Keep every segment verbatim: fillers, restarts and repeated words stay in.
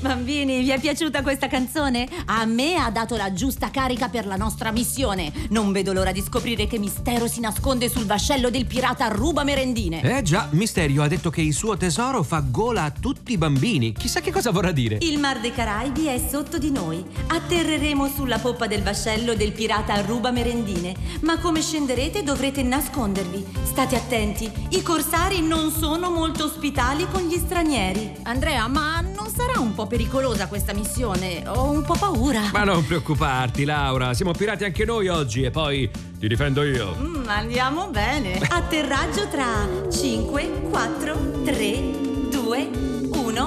Bambini, vi è piaciuta questa canzone? A me ha dato la giusta carica per la nostra missione. Non vedo l'ora di scoprire che mistero si nasconde sul vascello del pirata ruba merendine. Eh già, Misterio ha detto che il suo tesoro fa gola a tutti i bambini. Chissà che cosa vorrà dire. Il Mar dei Caraibi è sotto di noi. Atterreremo sulla poppa del vascello del pirata ruba merendine. Ma come scenderete dovrete nascondervi. State attenti, i corsari non sono molto ospitali con gli stranieri. Andrea, ma non sarà un po' pericolosa questa missione? Ho un po' paura. Ma non preoccuparti, Laura, siamo pirati anche noi oggi e poi ti difendo io. Mm, andiamo bene. Atterraggio tra cinque, quattro, tre, due, uno.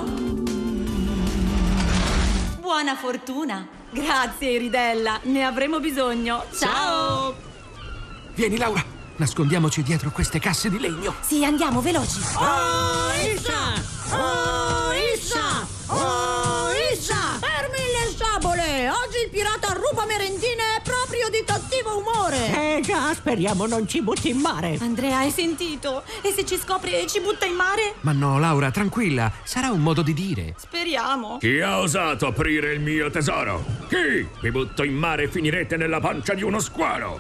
Buona fortuna. Grazie, Iridella, ne avremo bisogno. Ciao. Ciao. Vieni, Laura, nascondiamoci dietro queste casse di legno. Sì, andiamo veloci. Oh, Issa! Oh, Issa! Oh, Issa! Fermi le sabole! Oggi il pirata ruba merendine è proprio di cattivo umore! Eh già, speriamo non ci butti in mare. Andrea, hai sentito? E se ci scopre e ci butta in mare? Ma no, Laura, tranquilla, sarà un modo di dire. Speriamo. Chi ha osato aprire il mio tesoro? Chi? Vi butto in mare e finirete nella pancia di uno squalo!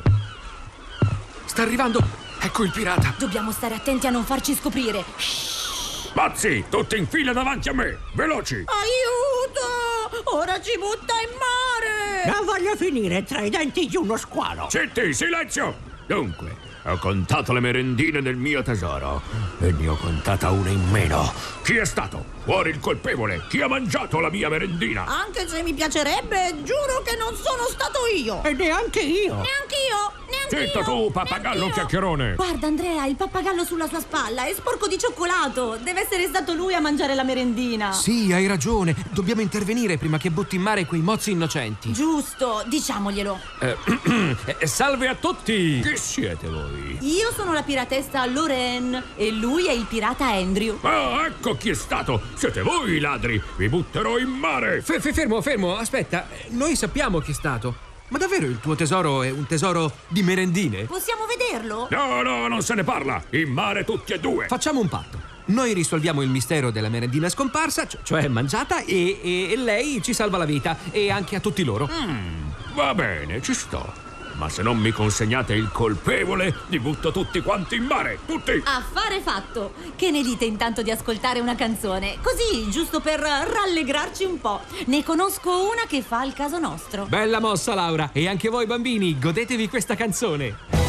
Sta arrivando, ecco il pirata. Dobbiamo stare attenti a non farci scoprire. Pazzi, tutti in fila davanti a me! Veloci! Aiuto! Ora ci butta in mare! Non voglio finire tra i denti di uno squalo. Zitti, silenzio! Dunque, ho contato le merendine del mio tesoro e ne ho contata una in meno. Chi è stato? Fuori il colpevole! Chi ha mangiato la mia merendina? Anche se mi piacerebbe, giuro che non sono stato io! E neanche io. Neanche io! Neanche Zitto io! tu, pappagallo chiacchierone! Guarda, Andrea, il pappagallo sulla sua spalla è sporco di cioccolato. Deve essere stato lui a mangiare la merendina. Sì, hai ragione, dobbiamo intervenire prima che butti in mare quei mozzi innocenti. Giusto, diciamoglielo. Eh, eh, salve a tutti! Chi siete voi? Io sono la piratessa Lorraine e lui è il pirata Andrew. Ah, ecco chi è stato! Siete voi i ladri! Vi butterò in mare! Fe- fe- fermo, fermo, aspetta, noi sappiamo chi è stato. Ma davvero il tuo tesoro è un tesoro di merendine? Possiamo vederlo? No, no, non se ne parla! In mare tutti e due! Facciamo un patto. Noi risolviamo il mistero della merendina scomparsa, c- cioè mangiata, e, e- e lei ci salva la vita, e anche a tutti loro. Mm, va bene, ci sto. Ma se non mi consegnate il colpevole, li butto tutti quanti in mare! Tutti! Affare fatto. Che ne dite intanto di ascoltare una canzone? Così, giusto per rallegrarci un po'. Ne conosco una che fa il caso nostro. Bella mossa, Laura, e anche voi bambini, godetevi questa canzone.